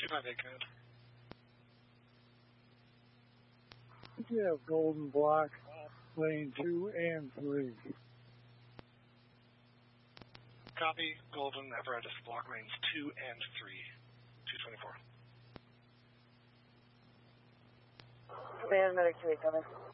258, command. You have Golden Block, lane 2 and 3. Copy, Golden apparatus block lanes 2 and 3. 224. Command, medic 2 coming.